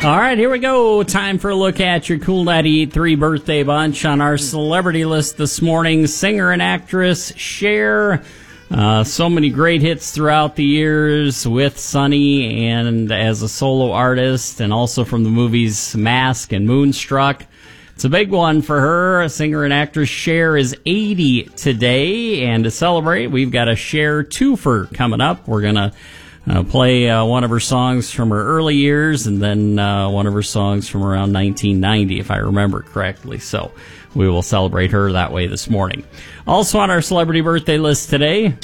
All right, here we go. Time for a look at your Cool 98.3 birthday bunch. On our celebrity list this morning, singer and actress Cher. So many great hits throughout the years with Sunny and as a solo artist, and also from the movies Mask and Moonstruck. It's a big one for her. Singer and actress Cher is 80 today, and to celebrate, we've got a Cher twofer coming up. We're going to play one of her songs from her early years, and then one of her songs from around 1990, if I remember correctly. So we will celebrate her that way this morning. Also on our celebrity birthday list today, Larry!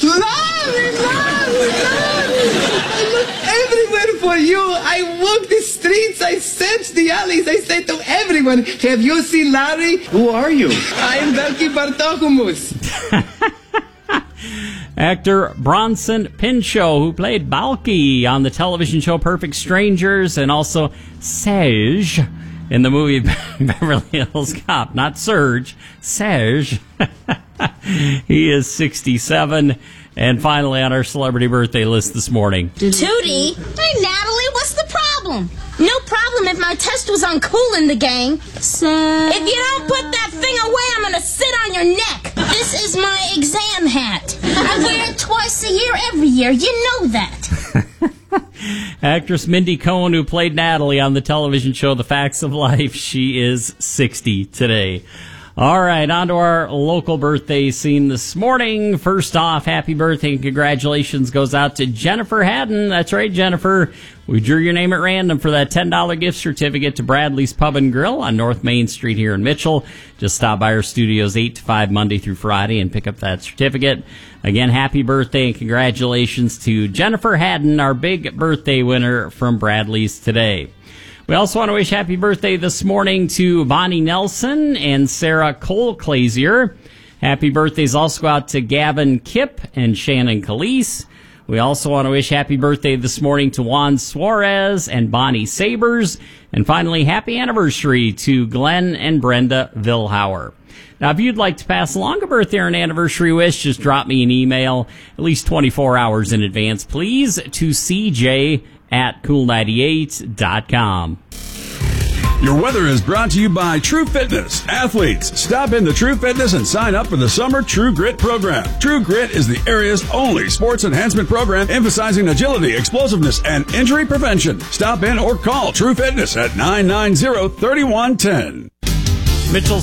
I look everywhere for you. I walk the streets. I search the alleys. I say to everyone, have you seen Larry? Who are you? I am Belky Bartokomous. actor Bronson Pinchot, who played Balky on the television show Perfect Strangers, and also Serge in the movie Beverly Hills Cop. Not Serge, Serge. He is 67. And finally on our celebrity birthday list this morning, Tootie? Hey, Natalie, what's the problem? No problem if my test was on Cool in the Gang. So if you don't put that thing away, I'm going to sit on your neck. This is my exam hat. I wear it twice a year, every year. You know that. actress Mindy Cohn, who played Natalie on the television show The Facts of Life, she is 60 today. All right, on to our local birthday scene this morning. First off, happy birthday and congratulations goes out to Jennifer Haddon. That's right, Jennifer. We drew your name at random for that $10 gift certificate to Bradley's Pub and Grill on North Main Street here in Mitchell. Just stop by our studios 8 to 5 Monday through Friday and pick up that certificate. Again, happy birthday and congratulations to Jennifer Haddon, our big birthday winner from Bradley's today. We also want to wish happy birthday this morning to Bonnie Nelson and Sarah Cole-Clazier. Happy birthdays also go out to Gavin Kipp and Shannon Calise. We also want to wish happy birthday this morning to Juan Suarez and Bonnie Sabers. And finally, happy anniversary to Glenn and Brenda Vilhauer. Now, if you'd like to pass along a birthday or an anniversary wish, just drop me an email at least 24 hours in advance, please, to cj@cool98.com. Your weather is brought to you by True Fitness. Athletes, stop into True Fitness and sign up for the Summer True Grit program. True Grit is the area's only sports enhancement program emphasizing agility, explosiveness, and injury prevention. Stop in or call True Fitness at 990-3110. Mitchell's